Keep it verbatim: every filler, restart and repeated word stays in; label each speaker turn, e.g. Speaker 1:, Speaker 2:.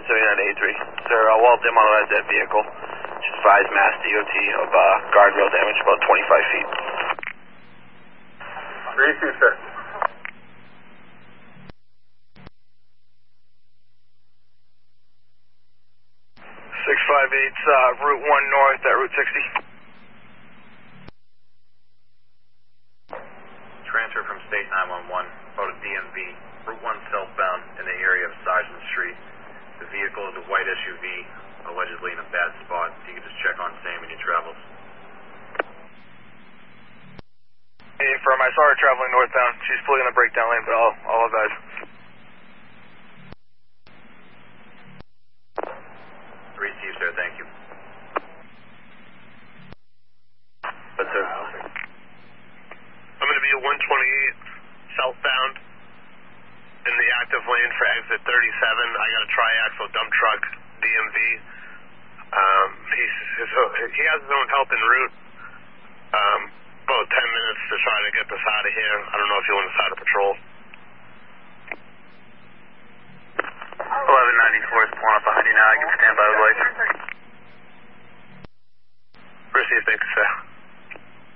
Speaker 1: seventy-nine to eighty-three. Sir, uh, Walt Dim on that vehicle. Just advise Mass D O T of uh, guardrail damage about twenty-five feet.
Speaker 2: Receive, sir.
Speaker 1: six five eight, uh, Route one North at Route sixty.
Speaker 3: Transfer from State nine one one, about a D M V, Route one southbound in the area of Sergeant Street. The vehicle is a white S U V, allegedly in a bad spot. You can just check on Sam in your travels.
Speaker 1: Hey, firm, I saw her traveling northbound. She's fully in the breakdown lane, but I'll, I'll advise.
Speaker 3: Receive, sir, thank you.
Speaker 1: But, sir.
Speaker 4: I'm going to be at one twenty-eight southbound in the active lane for exit thirty-seven. I got a triaxle dump truck, D M V. Um, he's, his, he has his own help en route. Um, about ten minutes to try to get this out of here. I don't know if you want to start a patrol.
Speaker 1: eleven ninety-four is pulling up behind you now. I can stand by the light.
Speaker 4: Receive, thank you, sir.